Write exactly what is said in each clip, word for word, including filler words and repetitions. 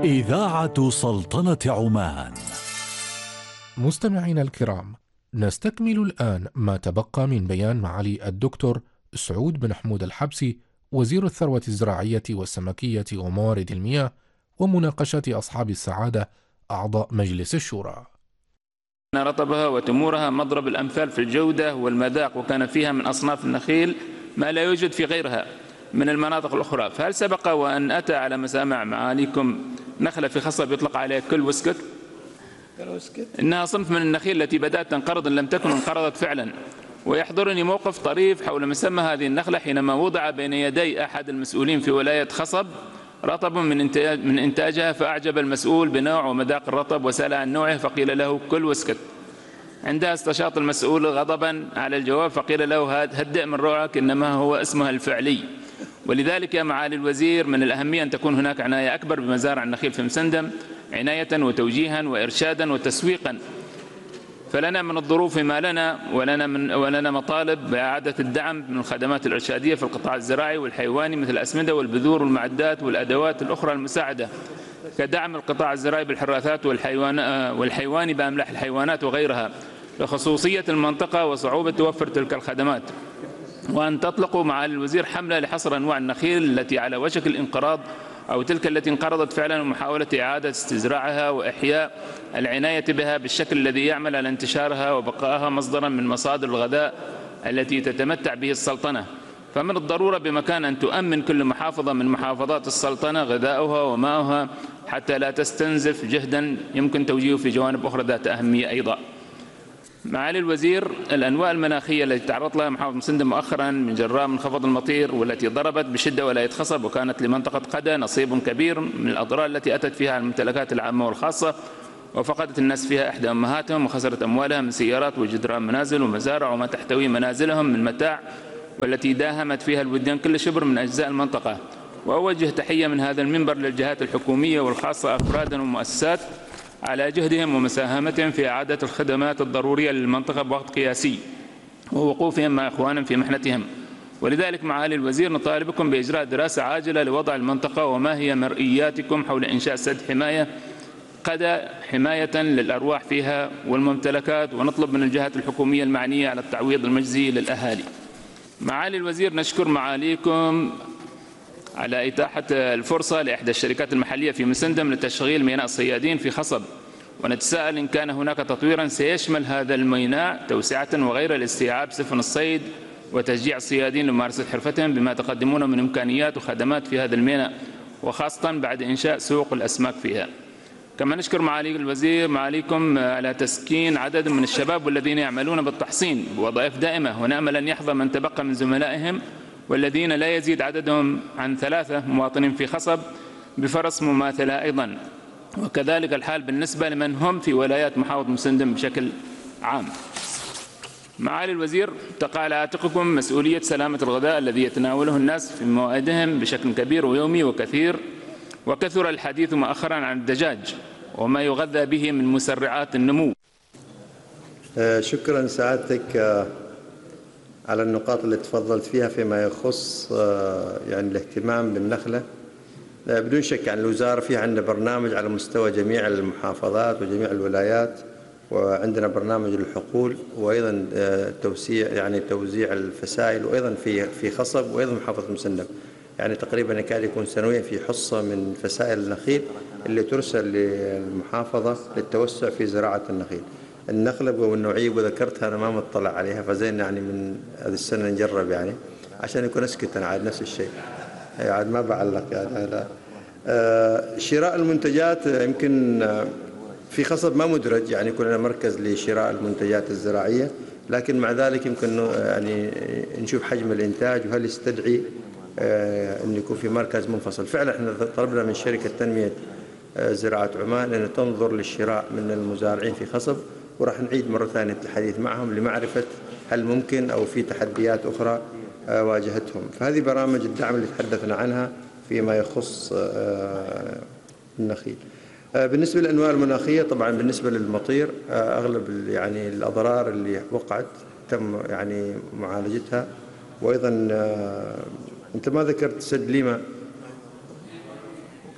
إذاعة سلطنة عمان. مستمعينا الكرام، نستكمل الآن ما تبقى من بيان معالي الدكتور سعود بن حمود الحبسي وزير الثروة الزراعية والسمكية وموارد المياه، ومناقشة أصحاب السعادة أعضاء مجلس الشورى. رطبها وتمورها مضرب الأمثال في الجودة والمذاق، وكان فيها من أصناف النخيل ما لا يوجد في غيرها من المناطق الأخرى. فهل سبق وأن أتى على مسامع معاليكم نخلة في خصب يطلق عليها كل وسكت؟ إنها صنف من النخيل التي بدأت تنقرض إن لم تكن انقرضت فعلا. ويحضرني موقف طريف حول مسمى هذه النخلة حينما وضع بين يدي أحد المسؤولين في ولاية خصب رطب من إنتاج من إنتاجها، فأعجب المسؤول بنوع ومذاق الرطب وسأل عن نوعه فقيل له كل واسكت. عندها استشاط المسؤول غضبا على الجواب فقيل له هدئ من روعك إنما هو اسمها الفعلي. ولذلك يا معالي الوزير من الأهمية أن تكون هناك عناية أكبر بمزارع النخيل في مسندم، عناية وتوجيها وإرشادا وتسويقا. فلنا من الظروف ما لنا، ولنا من ولنا مطالب بإعادة الدعم من الخدمات الإرشادية في القطاع الزراعي والحيواني مثل الأسمدة والبذور والمعدات والأدوات الأخرى المساعدة، كدعم القطاع الزراعي بالحراثات والحيوان والحيواني بأملاح الحيوانات وغيرها، لخصوصية المنطقة وصعوبة توفر تلك الخدمات. وأن تطلقوا معالي الوزير حملة لحصر أنواع النخيل التي على وشك الانقراض أو تلك التي انقرضت فعلا، ومحاولة إعادة استزراعها وإحياء العناية بها بالشكل الذي يعمل على انتشارها وبقائها مصدرا من مصادر الغذاء التي تتمتع به السلطنة. فمن الضرورة بمكان أن تؤمن كل محافظة من محافظات السلطنة غذاؤها وماؤها حتى لا تستنزف جهدا يمكن توجيهه في جوانب أخرى ذات أهمية أيضا. معالي الوزير، الأنواع المناخية التي تعرض لها محافظة مسندم مؤخرا من جراء منخفض المطير والتي ضربت بشدة ولاية خصب، وكانت لمنطقة قدا نصيب كبير من الأضرار التي أتت فيها على الممتلكات العامة والخاصة، وفقدت الناس فيها إحدى أمهاتهم وخسرت أموالها من سيارات وجدران منازل ومزارع وما تحتوي منازلهم من متاع، والتي داهمت فيها الوديان كل شبر من أجزاء المنطقة. وأوجه تحية من هذا المنبر للجهات الحكومية والخاصة أفرادا ومؤسسات على جهدهم ومساهمتهم في إعادة الخدمات الضرورية للمنطقة بوقت قياسي ووقوفهم مع إخوانهم في محنتهم. ولذلك معالي الوزير نطالبكم بإجراء دراسة عاجلة لوضع المنطقة وما هي مرئياتكم حول إنشاء سد حماية قد حماية للأرواح فيها والممتلكات، ونطلب من الجهات الحكومية المعنية على التعويض المجزي للأهالي. معالي الوزير، نشكر معاليكم على إتاحة الفرصة لإحدى الشركات المحلية في مسندم لتشغيل ميناء الصيادين في خصب، ونتساءل إن كان هناك تطويرا سيشمل هذا الميناء توسعة وغير لاستيعاب سفن الصيد وتشجيع الصيادين لممارسة حرفتهم بما تقدمونه من إمكانيات وخدمات في هذا الميناء، وخاصة بعد إنشاء سوق الأسماك فيها. كما نشكر معالي الوزير معاليكم على تسكين عدد من الشباب والذين يعملون بالتحصين بوظائف دائمة، ونأمل أن يحظى من تبقى من زملائهم والذين لا يزيد عددهم عن ثلاثة مواطنين في خصب بفرص مماثلة أيضا، وكذلك الحال بالنسبة لمن هم في ولايات محافظة مسندم بشكل عام. معالي الوزير، تقع على عاتقكم مسؤولية سلامة الغذاء الذي يتناوله الناس في موائدهم بشكل كبير ويومي وكثير، وكثر الحديث مؤخرا عن الدجاج وما يغذى به من مسرعات النمو. شكرا سعادتك على النقاط اللي تفضلت فيها فيما يخص يعني الاهتمام بالنخلة. بدون شك عن الوزارة في عندنا برنامج على مستوى جميع المحافظات وجميع الولايات، وعندنا برنامج للحقول، وأيضا توسيع يعني توزيع الفسائل، وأيضا في في خصب وأيضا محافظة مسندم. يعني تقريبا يكاد يكون سنويا في حصة من فسائل النخيل اللي ترسل للمحافظة للتوسع في زراعة النخيل. النخلة والنوعية وذكرتها أنا ما مطلع عليها، فزين يعني من هذه السنة نجرب يعني عشان يكون اسكت أنا عاد نفس الشيء عاد ما بعلق يعني. لا آه شراء المنتجات يمكن في خصب ما مدرج، يعني يكون لنا مركز لشراء المنتجات الزراعية، لكن مع ذلك يمكن يعني نشوف حجم الإنتاج وهل يستدعي آه أن يكون في مركز منفصل. فعلا احنا طلبنا من شركة تنمية آه زراعة عمان أن تنظر للشراء من المزارعين في خصب، وراح نعيد مرة ثانية الحديث معهم لمعرفة هل ممكن أو في تحديات أخرى آه واجهتهم. فهذه برامج الدعم اللي تحدثنا عنها فيما يخص آه النخيل. آه بالنسبة للأنواع المناخية، طبعا بالنسبة للمطير آه أغلب يعني الأضرار اللي وقعت تم يعني معالجتها، وأيضا آه أنت ما ذكرت سد ليما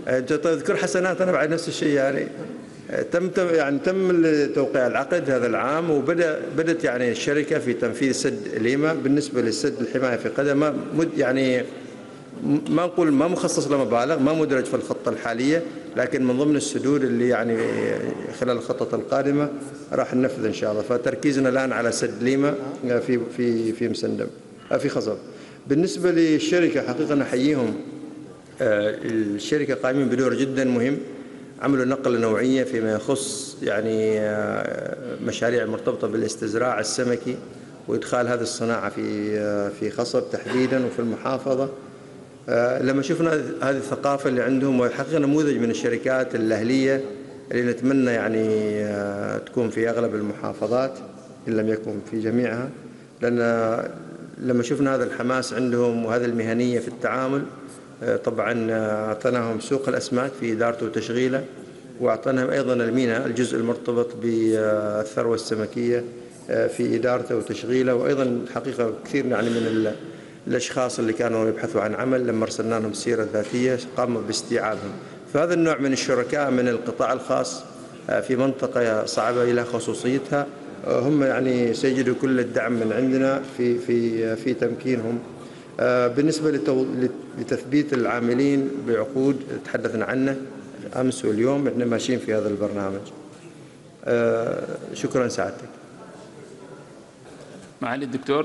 تذكر حسناتنا بعد نفس الشيء يعني. تم يعني تم توقيع العقد هذا العام، وبدا بدات يعني الشركه في تنفيذ سد ليما. بالنسبه للسد الحمايه في قدم ما يعني ما نقول ما مخصص له مبالغ، ما مدرج في الخطه الحاليه، لكن من ضمن السدود اللي يعني خلال الخطه القادمه راح ننفذ ان شاء الله. فتركيزنا الان على سد ليما في في في مسندم في خصب. بالنسبه للشركه حقيقه نحييهم، الشركه قائمين بدور جدا مهم، عملوا نقله نوعيه فيما يخص يعني مشاريع مرتبطه بالاستزراع السمكي وادخال هذه الصناعه في في خصب تحديدا وفي المحافظه. لما شفنا هذه الثقافه اللي عندهم، وحقيقه نموذج من الشركات الاهليه اللي نتمنى يعني تكون في اغلب المحافظات ان لم يكن في جميعها، لان لما شفنا هذا الحماس عندهم وهذه المهنيه في التعامل، طبعا اعطيناهم سوق الاسماك في ادارته وتشغيله، واعطيناهم ايضا الميناء الجزء المرتبط بالثروه السمكيه في ادارته وتشغيله. وايضا حقيقه كثير يعني من الاشخاص اللي كانوا يبحثوا عن عمل لما ارسلنا لهم السيره الذاتيه قاموا باستيعابهم. فهذا النوع من الشركاء من القطاع الخاص في منطقه صعبه لها خصوصيتها، هم يعني سيجدوا كل الدعم من عندنا في في في تمكينهم. بالنسبه لتثبيت العاملين بعقود تحدثنا عنه امس واليوم، احنا ماشيين في هذا البرنامج. شكرا سعادتك. معالي الدكتور،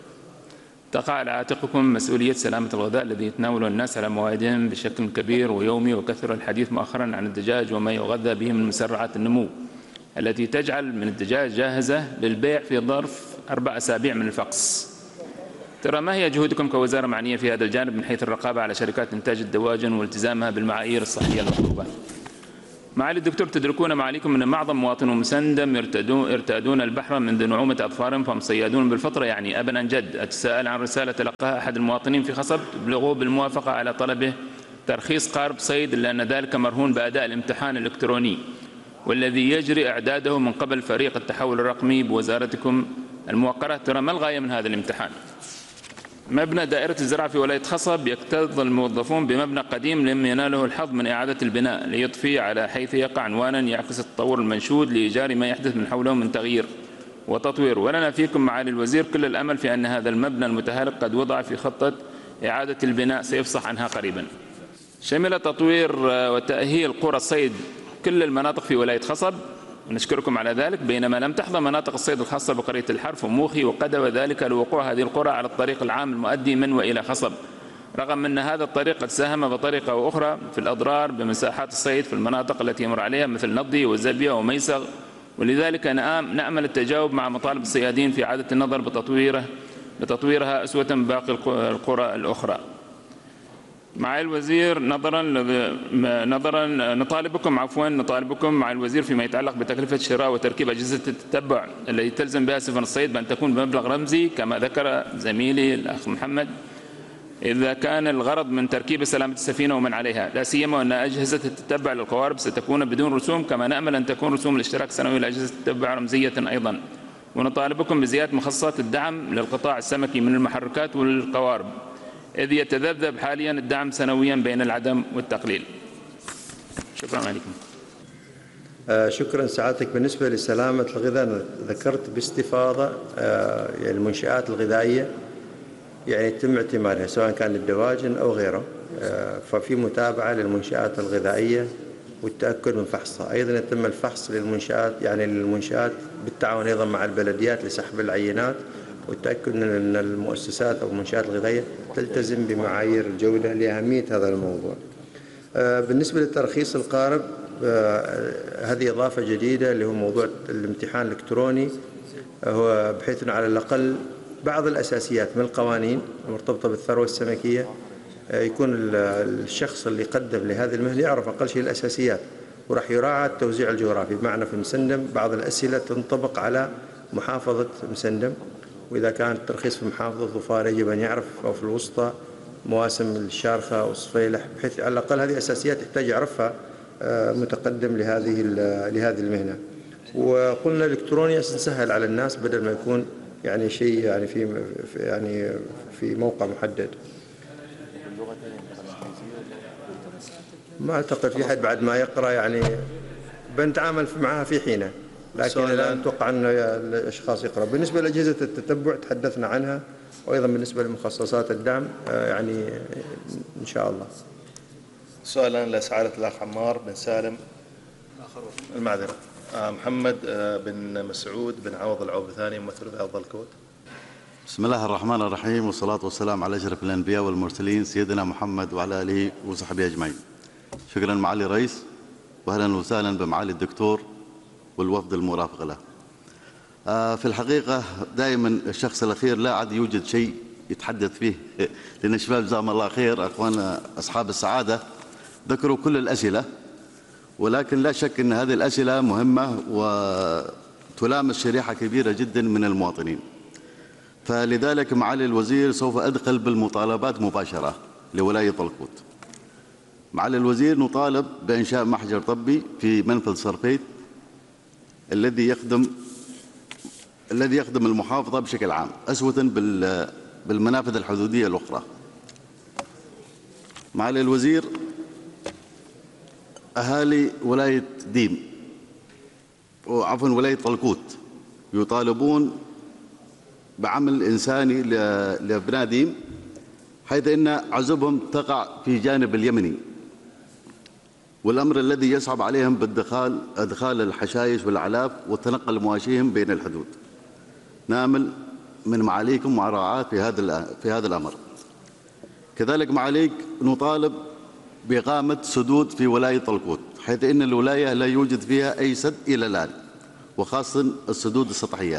تقع على عاتقكم مسؤولية سلامة الغذاء الذي يتناوله الناس على موعدهم بشكل كبير ويومي، وكثر الحديث مؤخرا عن الدجاج وما يغذى به من مسرعات النمو التي تجعل من الدجاج جاهزة للبيع في ظرف أربع أسابيع من الفقس. ترى ما هي جهودكم كوزارة معنية في هذا الجانب من حيث الرقابة على شركات إنتاج الدواجن والتزامها بالمعايير الصحية المطلوبة؟ معالي الدكتور، تدركون معاليكم أن معظم مواطنو مسندم يرتادون, يرتادون البحر منذ نعومة أظفارهم، فهم صيادون بالفطرة يعني أبا عن جد. أتساءل عن رسالة تلقاها أحد المواطنين في خصب تبلغوه بالموافقة على طلبه ترخيص قارب صيد، لأن ذلك مرهون بأداء الامتحان الإلكتروني والذي يجري إعداده من قبل فريق التحول الرقمي بوزارتكم الموقرة. ترى ما الغاية من هذا الامتحان؟ مبنى دائرة الزراعة في ولاية خصب يكتظ الموظفون بمبنى قديم لم يناله الحظ من إعادة البناء ليضفي على حيث يقع عنوانا يعكس التطور المنشود لإيجار ما يحدث من حولهم من تغيير وتطوير. ولنا فيكم معالي الوزير كل الأمل في أن هذا المبنى المتهالك قد وضع في خطة إعادة البناء سيفصح عنها قريبا. شمل تطوير وتأهيل قرى الصيد كل المناطق في ولاية خصب، ونشكركم على ذلك، بينما لم تحظى مناطق الصيد الخاصة بقرية الحرف وموخي وقدى، وذلك لوقوع هذه القرى على الطريق العام المؤدي من وإلى خصب، رغم أن هذا الطريق قد ساهم بطريقة أو أخرى في الأضرار بمساحات الصيد في المناطق التي يمر عليها مثل نضي وزبية وميسغ. ولذلك نأمل التجاوب مع مطالب الصيادين في إعادة النظر بتطويره بتطويرها أسوة باقي القرى الأخرى. معالي الوزير، نظرا نظرا نطالبكم عفوا نطالبكم مع الوزير فيما يتعلق بتكلفة شراء وتركيب أجهزة التتبع التي تلزم بها سفن الصيد بأن تكون بمبلغ رمزي كما ذكر زميلي الأخ محمد، إذا كان الغرض من تركيب سلامة السفينة ومن عليها، لا سيما أن أجهزة التتبع للقوارب ستكون بدون رسوم، كما نأمل أن تكون رسوم الاشتراك السنوي لأجهزة التتبع رمزية أيضا. ونطالبكم بزيادة مخصصات الدعم للقطاع السمكي من المحركات والقوارب، إذ يتذبذب حاليا الدعم سنويا بين العدم والتقليل. شكرا عليكم. آه شكرا سعادتك. بالنسبة لسلامة الغذاء ذكرت باستفاضة آه يعني المنشآت الغذائية يعني يتم اعتمادها سواء كان الدواجن أو غيره، آه ففي متابعة للمنشآت الغذائية والتأكد من فحصها. أيضا يتم الفحص للمنشآت يعني للمنشآت بالتعاون أيضا مع البلديات لسحب العينات والتأكد أن المؤسسات أو المنشآت الغذائية تلتزم بمعايير الجودة لأهمية هذا الموضوع. بالنسبة لترخيص القارب، هذه إضافة جديدة اللي هو موضوع الامتحان الإلكتروني، هو بحيث أنه على الأقل بعض الأساسيات من القوانين المرتبطة بالثروة السمكية يكون الشخص اللي يقدم لهذه المهنة يعرف أقل شيء الأساسيات، وراح يراعى التوزيع الجغرافي. بمعنى في مسندم بعض الأسئلة تنطبق على محافظة مسندم، وإذا كان الترخيص في محافظة ظفار يجب أن يعرف، أو في الوسطى مواسم الشارخة والصفيلح، بحيث على الأقل هذه أساسيات يحتاج يعرفها متقدم لهذه لهذه المهنة. وقلنا الإلكتروني نسهل على الناس بدل ما يكون يعني شيء يعني في يعني في موقع محدد. ما أعتقد في حد بعد ما يقرأ يعني بنتعامل معها في حينه، لكن لا أتوقع أن الأشخاص يقرأوا. بالنسبة لأجهزة التتبع تحدثنا عنها، وأيضا بالنسبة لمخصصات الدعم يعني إن شاء الله. سؤالا لسعادة الأخ عمار بن سالم المعذرة محمد بن مسعود بن عوض العوبثاني ممثل في أفضل الكوت. بسم الله الرحمن الرحيم، والصلاة والسلام على أشرف الأنبياء والمرسلين سيدنا محمد وعلى آله وصحبه أجمعين. شكرا معالي الرئيس، وأهلا وسهلا بمعالي الدكتور والوفد المرافق له. في الحقيقة دائما الشخص الأخير لا عاد يوجد شيء يتحدث فيه، لأن الشباب جزاهم الله خير أخواننا أصحاب السعادة ذكروا كل الأسئلة، ولكن لا شك أن هذه الأسئلة مهمة وتلامس شريحة كبيرة جدا من المواطنين. فلذلك معالي الوزير سوف أدخل بالمطالبات مباشرة لولاية طلقوت. معالي الوزير نطالب بإنشاء محجر طبي في منفذ صرفيت الذي يخدم الذي يخدم المحافظة بشكل عام، أسوة بالمنافذ الحدودية الأخرى. معالي الوزير، أهالي ولاية ديم وعفوا ولاية طلقوت يطالبون بعمل إنساني لأبناء ديم، حيث أن عزبهم تقع في جانب اليمني، والأمر الذي يصعب عليهم بالدخال إدخال الحشائش والأعلاف وتنقل مواشيهم بين الحدود. نامل من معاليكم مراعاة في هذا في هذا الأمر. كذلك معاليك نطالب بإقامة سدود في ولاية طلقوت، حيث أن الولاية لا يوجد فيها أي سد إلى الآن، وخاصة السدود السطحية.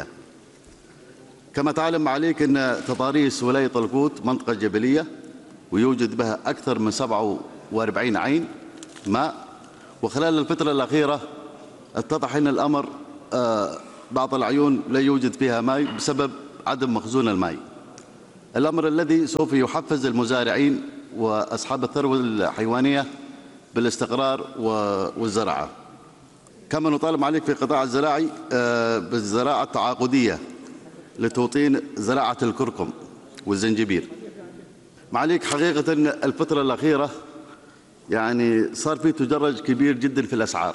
كما تعلم معاليك أن تضاريس ولاية طلقوت منطقة جبلية ويوجد بها أكثر من سبعة وأربعين عين ماء، وخلال الفترة الأخيرة اتضح أن الأمر آه بعض العيون لا يوجد فيها ماء بسبب عدم مخزون الماء، الأمر الذي سوف يحفز المزارعين وأصحاب الثروة الحيوانية بالاستقرار والزراعة. كما نطالب عليك في القطاع الزراعي آه بالزراعة التعاقدية لتوطين زراعة الكركم والزنجبيل. معاليك حقيقة الفترة الأخيرة يعني صار في تدرج كبير جدا في الأسعار،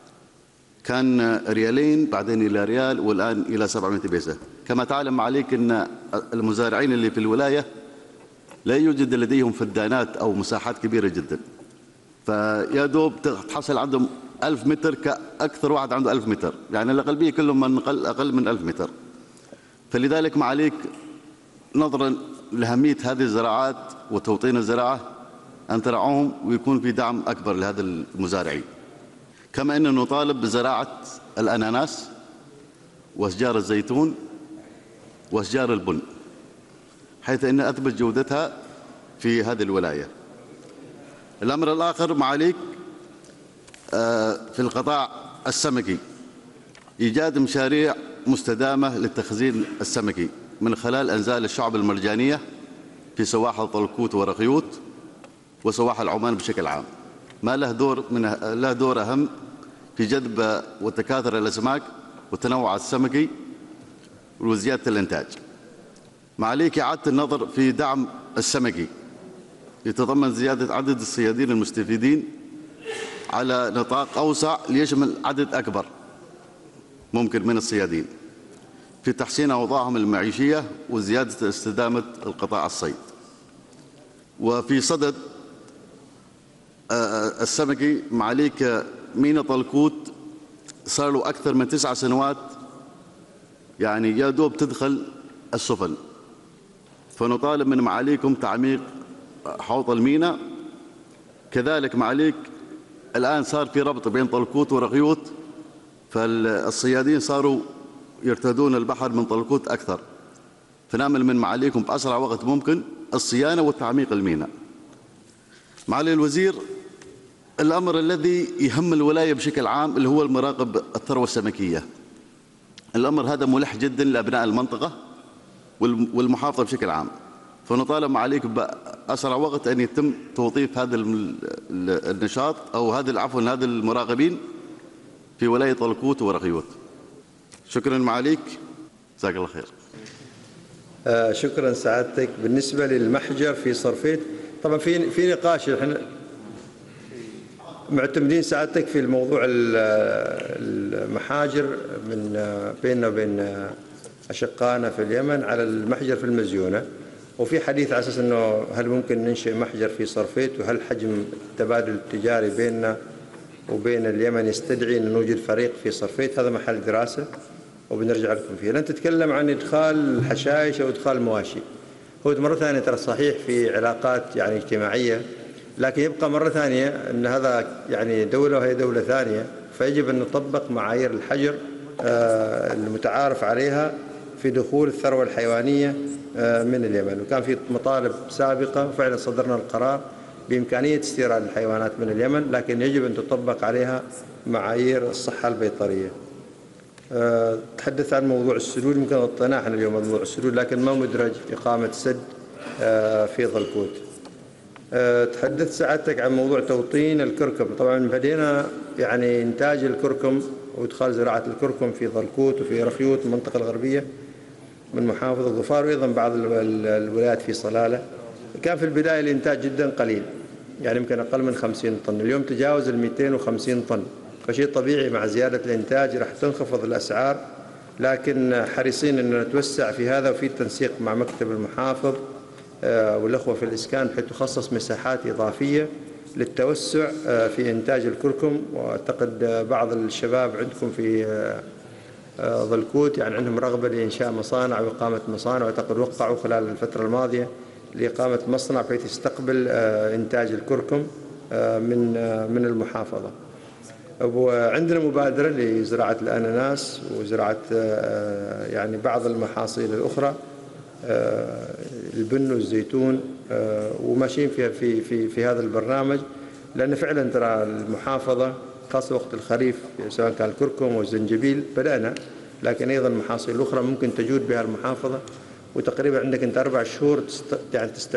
كان ريالين بعدين إلى ريال والآن إلى سبعمائة بيسة. كما تعلم معاليك أن المزارعين اللي في الولاية لا يوجد لديهم فدانات أو مساحات كبيرة جدا، فيا دوب تحصل عندهم ألف متر كأكثر واحد عنده ألف متر، يعني الأغلبية كلهم من أقل من ألف متر. فلذلك معاليك نظرا لأهمية هذه الزراعات وتوطين الزراعة أن ترعوهم ويكون في دعم أكبر لهذا المزارعين. كما أن نطالب بزراعة الأناناس وأشجار الزيتون وأشجار البن، حيث أن أثبت جودتها في هذه الولاية. الأمر الآخر معاليك في القطاع السمكي إيجاد مشاريع مستدامة للتخزين السمكي من خلال أنزال الشعب المرجانية في سواحل طلقوت ورقيوت وسواحل عمان بشكل عام، ما له دور من له دور أهم في جذب وتكاثر الأسماك والتنوع السمكي وزيادة الإنتاج. معاليك إعادة النظر في دعم السمكي يتضمن زيادة عدد الصيادين المستفيدين على نطاق أوسع ليشمل عدد أكبر ممكن من الصيادين في تحسين أوضاعهم المعيشية وزيادة استدامة القطاع الصيد. وفي صدد السمكي معاليك ميناء طلقوت صار له أكثر من تسع سنوات يعني يا دوب تدخل السفن، فنطالب من معاليكم تعميق حوض الميناء. كذلك معاليك الآن صار في ربط بين طلقوت ورقيوت، فالصيادين صاروا يرتدون البحر من طلقوت أكثر، فنأمل من معاليكم بأسرع وقت ممكن الصيانة وتعميق الميناء. معالي الوزير، الأمر الذي يهم الولاية بشكل عام اللي هو المراقب الثروة السمكية، الأمر هذا ملح جدا لأبناء المنطقة والمحافظة بشكل عام، فنطالب معاليك بأسرع وقت أن يتم توظيف هذا النشاط أو هذا العفو هذا المراقبين في ولاية طلقوت ورقيوت. شكرا معاليك، جزاك الله خير. آه شكرا سعادتك. بالنسبة للمحجر في صرفيت طبعا في في نقاش احنا معتمدين سعادتك في الموضوع المحاجر من بيننا وبين أشقائنا في اليمن على المحجر في المزيونة، وفي حديث على أساس أنه هل ممكن ننشئ محجر في صرفيت، وهل حجم التبادل التجاري بيننا وبين اليمن يستدعي أن نوجد فريق في صرفيت. هذا محل دراسة وبنرجع لكم فيه. لن تتكلم عن إدخال الحشائش أو إدخال المواشي. هو مرة ثانية ترى صحيح في علاقات يعني اجتماعية، لكن يبقى مرة ثانية أن هذا يعني دولة وهي دولة ثانية، فيجب أن نطبق معايير الحجر المتعارف عليها في دخول الثروة الحيوانية من اليمن. وكان في مطالب سابقة وفعلا صدرنا القرار بإمكانية استيراد الحيوانات من اليمن، لكن يجب أن تطبق عليها معايير الصحة البيطرية. تحدث عن موضوع السدود، ممكن غطيناه احنا اليوم موضوع السدود، لكن ما مدرج إقامة سد في ظلكوت. تحدثت سعادتك عن موضوع توطين الكركم. طبعا بدينا يعني إنتاج الكركم وإدخال زراعة الكركم في ظلكوت وفي رخيوت المنطقة الغربية من محافظة ظفار، وأيضا بعض الولايات في صلالة. كان في البداية الإنتاج جدا قليل، يعني يمكن أقل من خمسين طن، اليوم تجاوز ال مئتين وخمسين طن، فشيء طبيعي مع زيادة الإنتاج راح تنخفض الأسعار، لكن حريصين أن نتوسع في هذا، وفي التنسيق مع مكتب المحافظ والأخوة في الإسكان بحيث تخصص مساحات إضافية للتوسع في إنتاج الكركم. وأعتقد بعض الشباب عندكم في ظلكوت يعني عندهم رغبة لإنشاء مصانع وإقامة مصانع، وأعتقد وقعوا خلال الفترة الماضية لإقامة مصنع بحيث يستقبل إنتاج الكركم من من المحافظة. وعندنا مبادرة لزراعة الأناناس وزراعة يعني بعض المحاصيل الأخرى، البن والزيتون، وماشيين في في في في هذا البرنامج، لأن فعلا ترى المحافظة خاصة وقت الخريف سواء كان الكركم والزنجبيل بدأنا، لكن أيضا المحاصيل الأخرى ممكن تجود بها المحافظة. وتقريبا عندك أنت أربع شهور يعني